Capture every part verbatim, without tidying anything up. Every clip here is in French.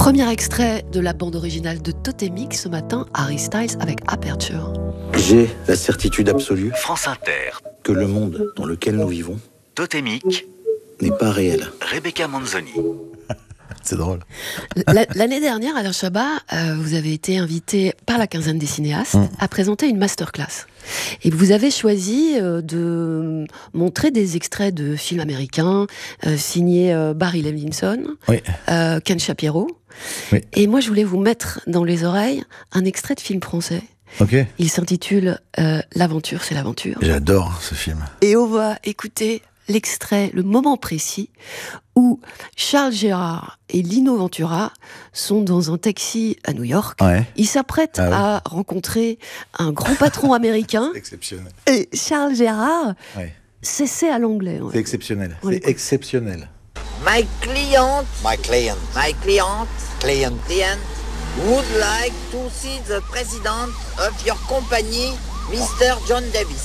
Premier extrait de la bande originale de Totémique ce matin, Harry Styles avec Aperture. J'ai la certitude absolue France Inter. que le monde dans lequel nous vivons Totémique. n'est pas réel. Rebecca Manzoni. C'est drôle. La- L'année dernière, Alain Chabat, euh, vous avez été invité par la quinzaine des cinéastes mmh. à présenter une masterclass. Et vous avez choisi euh, de montrer des extraits de films américains euh, signés euh, Barry Levinson, Oui. euh, Ken Shapiro. Oui. Et moi, je voulais vous mettre dans les oreilles un extrait de film français. Ok. Il s'intitule euh, L'aventure, c'est l'aventure. J'adore ce film. Et on va écouter l'extrait, le moment précis où Charles Gérard et Lino Ventura sont dans un taxi à New York. Ouais. Ils s'apprêtent Ah ouais. à rencontrer un grand patron américain. C'est exceptionnel. Et Charles Gérard, Ouais. c'est à l'anglais. Ouais. C'est exceptionnel. On C'est l'écoute. exceptionnel. My client, My client. my client, Client. client would like to see the president of your company, Mister John Davis.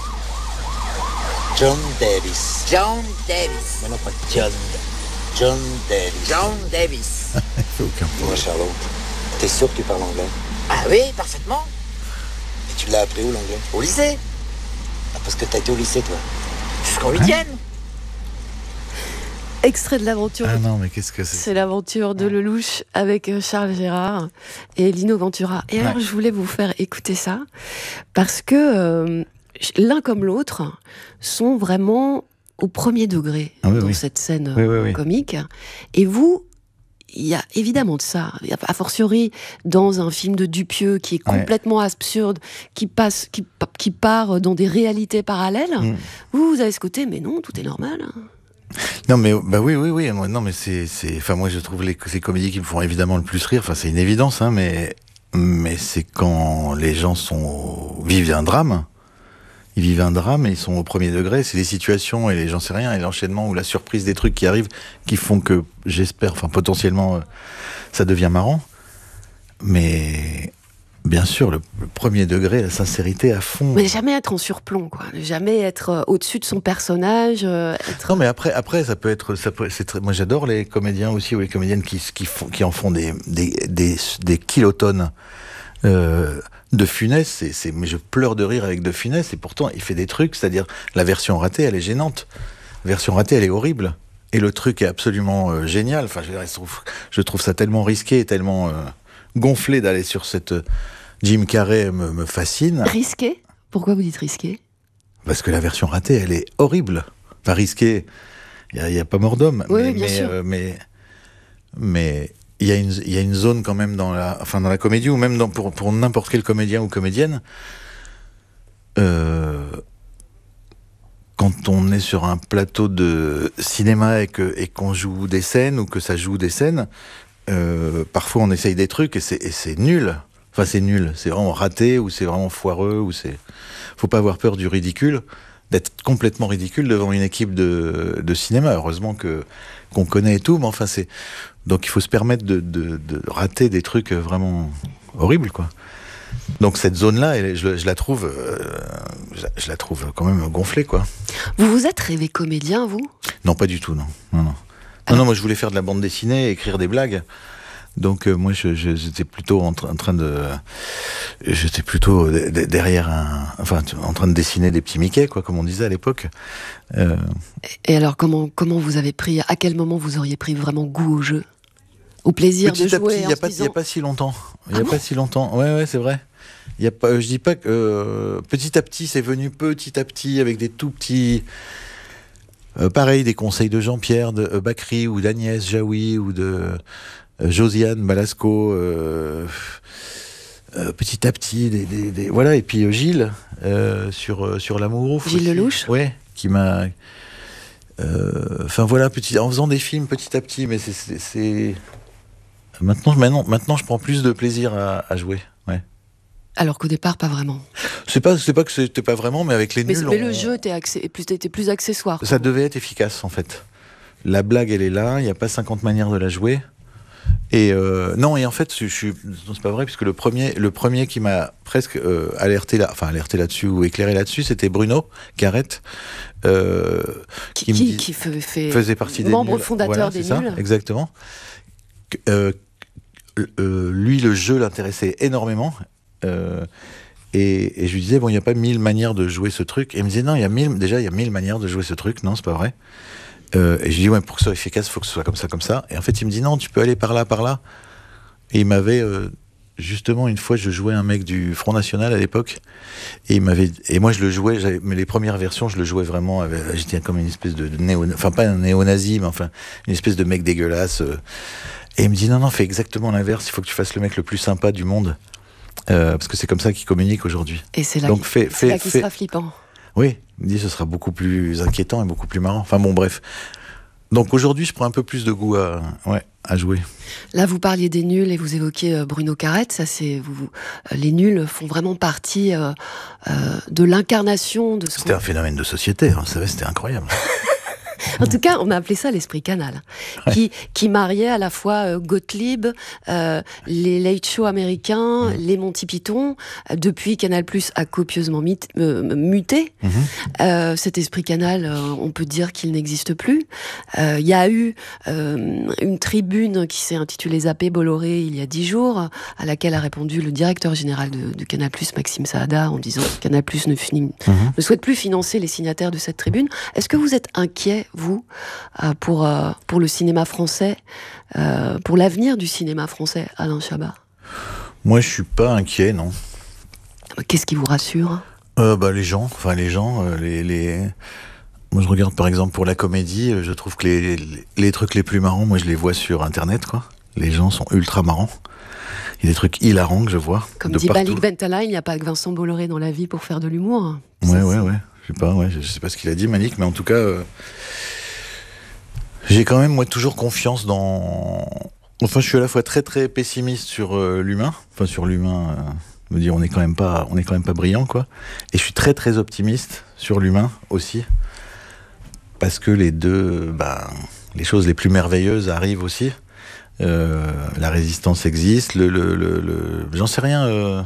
John Davis. John Davis. Mais non, pas John. John Davis. John Davis. Il fait aucun Dis-moi, Charlot, t'es sûr que tu parles anglais? Ah oui, parfaitement. Et tu l'as appris où, l'anglais? Au lycée, Ah, parce que t'as été au lycée, toi. jusqu'en huitième. Extrait de l'aventure. Ah non, mais qu'est-ce que c'est C'est l'aventure de Lelouch avec euh, Charles Gérard et Lino Ventura. Et alors, Ouais. je voulais vous faire écouter ça parce que euh, l'un comme l'autre sont vraiment au premier degré Ah oui, dans oui. cette scène Oui, oui, oui. comique. Et vous, il y a évidemment de ça. Il y a, a fortiori dans un film de Dupieux qui est Ouais. complètement absurde, qui passe, qui, pa- qui part dans des réalités parallèles. Mm. Vous, vous avez ce côté, mais non, tout est normal. Non mais bah oui oui oui non mais c'est c'est enfin moi je trouve les ces comédies qui me font évidemment le plus rire, enfin c'est une évidence hein, mais mais c'est quand les gens sont vivent un drame. Ils vivent un drame et ils sont au premier degré, c'est des situations et les j'en sais rien et l'enchaînement ou la surprise des trucs qui arrivent qui font que j'espère enfin potentiellement euh, ça devient marrant. Mais bien sûr, le, le premier degré, la sincérité à fond. Mais jamais être en surplomb, quoi. Jamais être euh, au-dessus de son personnage. euh, être... Non, mais après, après, ça peut être, ça peut, c'est très, moi j'adore les comédiens aussi ou les comédiennes qui, qui font, qui en font des, des, des, des kilotonnes. Euh, de Funès, c'est, c'est, mais je pleure de rire avec De Funès et pourtant il fait des trucs, c'est-à-dire la version ratée, elle est gênante. La version ratée, elle est horrible. Et le truc est absolument euh, génial. Enfin, je, je, trouve, je trouve ça tellement risqué, tellement euh, gonflé d'aller sur cette. Euh, Jim Carrey me, me fascine. Risqué ? Pourquoi vous dites risqué ? Parce que la version ratée, elle est horrible. Enfin, risquée, il n'y a, a pas mort d'homme. Oui, mais, oui, bien mais, sûr. euh, mais mais il y a une il y a une zone quand même dans la enfin dans la comédie ou même dans, pour pour n'importe quel comédien ou comédienne. Euh, quand on est sur un plateau de cinéma et que et qu'on joue des scènes ou que ça joue des scènes, euh, parfois on essaye des trucs et c'est et c'est nul. Enfin, c'est nul, c'est vraiment raté, ou c'est vraiment foireux, ou c'est... Faut pas avoir peur du ridicule, d'être complètement ridicule devant une équipe de, de cinéma. Heureusement que, qu'on connaît et tout, mais enfin, c'est... Donc, il faut se permettre de, de, de rater des trucs vraiment horribles, quoi. Donc, cette zone-là, elle, je, je la trouve... Euh, je, je la trouve quand même gonflée, quoi. Vous vous êtes rêvé comédien, vous ? Non, pas du tout, non. Non, non. Non, non, moi, je voulais faire de la bande dessinée, écrire des blagues. Donc euh, moi je, je, j'étais plutôt en, tra- en train de j'étais plutôt de, de, derrière un enfin en train de dessiner des petits Mickey quoi comme on disait à l'époque. Euh... Et alors comment comment vous avez pris à quel moment vous auriez pris vraiment goût au jeu, au plaisir Petit de à jouer petit, il y a pas disant... il y a pas si longtemps. Il y a Ah pas bon si longtemps. Ouais ouais c'est vrai. Il y a pas je dis pas que euh, petit à petit c'est venu petit à petit avec des tout petits euh, pareil des conseils de Jean-Pierre de euh, Bacri ou d'Agnès Jaoui ou de Euh, Josiane Balasco, euh, euh, petit à petit, des, des, des, voilà, et puis euh, Gilles euh, sur euh, sur l'amour. Gilles aussi. Lelouch, ouais, qui m'a, enfin euh, voilà, petit, en faisant des films petit à petit, mais c'est, c'est, c'est... maintenant, maintenant, maintenant, je prends plus de plaisir à, à jouer, ouais. Alors qu'au départ, pas vraiment. C'est pas, c'est pas que c'était pas vraiment, mais avec les Mais, nuls, mais on... le jeu était, accé... plus, était plus accessoire. ça devait être efficace en fait. La blague, elle est là, il n'y a pas cinquante manières de la jouer. Et euh, non, et en fait, je, je, non, c'est pas vrai, puisque le premier, le premier qui m'a presque euh, alerté là, enfin alerté là-dessus ou éclairé là-dessus, c'était Bruno Carrette, euh, qui, qui, qui, dit, qui fait, fait faisait partie des membre nuls. fondateur Voilà, des c'est nuls. ça, exactement. Euh, euh, lui, le jeu l'intéressait énormément. Euh, et, et je lui disais, bon, il n'y a pas mille manières de jouer ce truc. Et il me disait, non, il y a mille, déjà, il y a mille manières de jouer ce truc. Non, c'est pas vrai. Euh, et je lui dis, ouais, pour que ce soit efficace, il faut que ce soit comme ça, comme ça. Et en fait, il me dit, non, tu peux aller par là, par là. Et il m'avait, euh, justement, une fois, je jouais un mec du Front National à l'époque. Et il m'avait, et moi, je le jouais, j'avais, mais les premières versions, je le jouais vraiment avec, j'étais comme une espèce de, de néo, enfin, pas un néo-nazi, mais enfin, une espèce de mec dégueulasse. Euh, et il me dit, non, non, fais exactement l'inverse, il faut que tu fasses le mec le plus sympa du monde. Euh, parce que c'est comme ça qu'il communique aujourd'hui. Et c'est là, Donc, qui, fais, c'est fais, là qu'il fais... sera flippant. Oui, il me dit, ce sera beaucoup plus inquiétant et beaucoup plus marrant. Enfin bon, bref. Donc aujourd'hui, je prends un peu plus de goût à, ouais, à jouer. Là, vous parliez des nuls et vous évoquiez Bruno Carrette. Ça, c'est vous, les nuls font vraiment partie euh, euh, de l'incarnation de ce. C'était qu'on... un phénomène de société. Hein, vous savez, c'était incroyable. En tout cas, on a appelé ça l'esprit canal, ouais. qui, qui mariait à la fois euh, Gottlieb, euh, les late shows américains, mmh. les Monty Python. Euh, depuis, Canal+ a copieusement mit, euh, muté. Mmh. Euh, cet esprit canal, euh, on peut dire qu'il n'existe plus. Il euh, y a eu euh, une tribune qui s'est intitulée Zappé Bolloré il y a dix jours, à laquelle a répondu le directeur général de, de Canal+, Maxime Saada, en disant que Canal+ ne, finit, mmh. ne souhaite plus financer les signataires de cette tribune. Est-ce que vous êtes inquiet, vous, euh, pour, euh, pour le cinéma français, euh, pour l'avenir du cinéma français, Alain Chabat? Moi, je suis pas inquiet, non. Qu'est-ce qui vous rassure? euh, bah, Les gens, enfin les gens, euh, les, les... Moi, je regarde par exemple pour la comédie, je trouve que les, les, les trucs les plus marrants, moi, je les vois sur Internet, quoi. Les gens sont ultra marrants. Il y a des trucs hilarants que je vois. Comme de dit partout. Malik Bentala, il n'y a pas que Vincent Bolloré dans la vie pour faire de l'humour. Ouais, Ça, ouais, c'est... ouais. Je sais pas, ouais, je sais pas ce qu'il a dit, Malik, mais en tout cas, euh, j'ai quand même, moi, toujours confiance dans... Enfin, je suis à la fois très, très pessimiste sur euh, l'humain, enfin, sur l'humain, euh, me dire, on est quand même pas, on est quand même pas brillant, quoi. Et je suis très, très optimiste sur l'humain aussi, parce que les deux, bah, les choses les plus merveilleuses arrivent aussi. Euh, la résistance existe, le, le, le, le... j'en sais rien. Euh...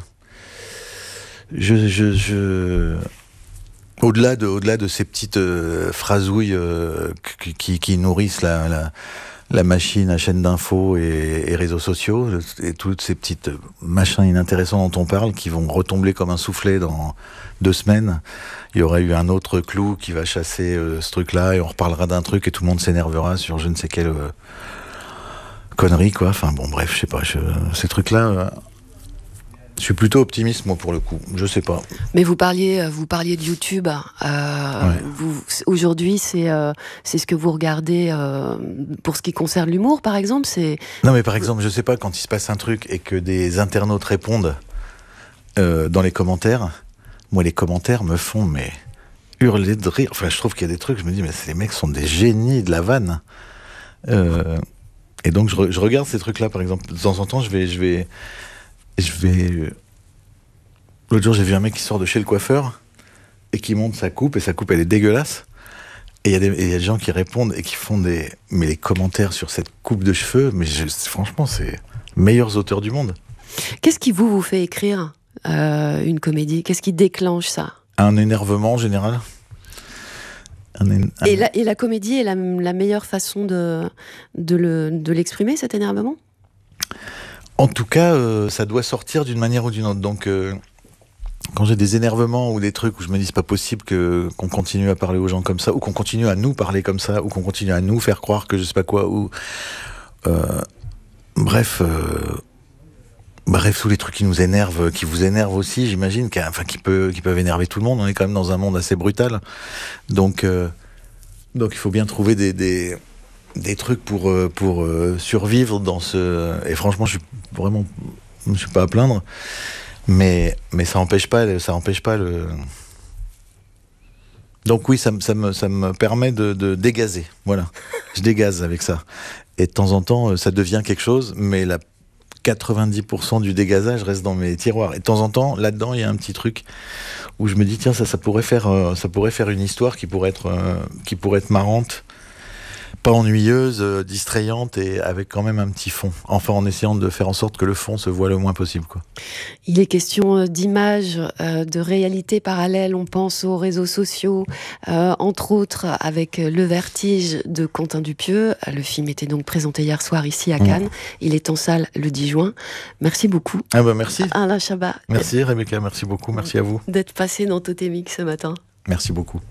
Je, je, je... Au-delà de, au-delà de ces petites euh, phrasouilles euh, qui, qui, qui nourrissent la, la, la machine à chaîne d'infos et, et réseaux sociaux, et toutes ces petites machins inintéressants dont on parle, qui vont retomber comme un soufflet dans deux semaines, il y aura eu un autre clou qui va chasser euh, ce truc-là, et on reparlera d'un truc, et tout le monde s'énervera sur je ne sais quelle euh, connerie, quoi. Enfin bon, bref, je sais pas, je, ces trucs-là... Euh, Je suis plutôt optimiste, moi, pour le coup. Je sais pas. Mais vous parliez, vous parliez de YouTube. Euh, ouais. vous, aujourd'hui, c'est, euh, c'est ce que vous regardez euh, pour ce qui concerne l'humour, par exemple. C'est... Non, mais par exemple, je sais pas, quand il se passe un truc et que des internautes répondent euh, dans les commentaires, moi, les commentaires me font mais hurler de rire. Enfin, je trouve qu'il y a des trucs, je me dis, mais ces mecs sont des génies de la vanne. Euh, et donc, je, re, je regarde ces trucs-là, par exemple. De temps en temps, je vais... Je vais Je vais... L'autre jour, j'ai vu un mec qui sort de chez le coiffeur et qui monte sa coupe, et sa coupe, elle est dégueulasse. Et il y, y a des gens qui répondent et qui font des... Mais les commentaires sur cette coupe de cheveux, mais je, franchement, c'est les meilleurs auteurs du monde. Qu'est-ce qui vous, vous fait écrire euh, une comédie? Qu'est-ce qui déclenche ça? Un énervement, en général. Un, un... Et, la, et la comédie est la, la meilleure façon de, de, le, de l'exprimer, cet énervement? En tout cas, euh, ça doit sortir d'une manière ou d'une autre. Donc, euh, quand j'ai des énervements ou des trucs où je me dis c'est pas possible que, qu'on continue à parler aux gens comme ça, ou qu'on continue à nous parler comme ça, ou qu'on continue à nous faire croire que je sais pas quoi, ou... Euh, bref... Euh, bref, tous les trucs qui nous énervent, qui vous énervent aussi, j'imagine, qui, enfin, qui, peut, qui peuvent énerver tout le monde. On est quand même dans un monde assez brutal. Donc, euh, donc il faut bien trouver des... des des trucs pour pour euh, survivre dans ce, et franchement je suis vraiment je suis pas à plaindre, mais mais ça empêche pas ça empêche pas le donc oui, ça, ça me ça me permet de, de dégazer, voilà, je dégaze avec ça, et de temps en temps ça devient quelque chose, mais la quatre-vingt-dix pour cent du dégazage reste dans mes tiroirs, et de temps en temps là-dedans il y a un petit truc où je me dis tiens, ça ça pourrait faire euh, ça pourrait faire une histoire qui pourrait être euh, qui pourrait être marrante. pas ennuyeuse, euh, distrayante et avec quand même un petit fond. Enfin, en essayant de faire en sorte que le fond se voit le moins possible, quoi. Il est question d'images, euh, de réalités parallèles. On pense aux réseaux sociaux, euh, entre autres avec Le Vertige de Quentin Dupieux. Le film était donc présenté hier soir ici à Cannes. Mmh. Il est en salle le dix juin. Merci beaucoup. Ah bah merci. Alain Chabat. Merci Rebecca, merci beaucoup, merci à vous. D'être passé dans Totémique ce matin. Merci beaucoup.